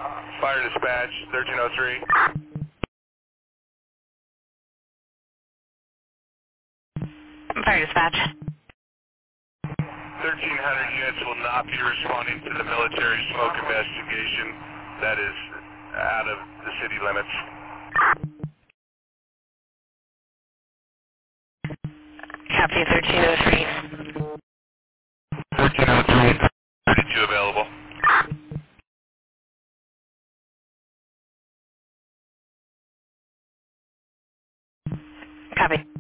Fire dispatch, 1303. 1,300 units will not be responding to the military smoke investigation that is out of the city limits. Copy 1303. 1303, 32 available. Copy.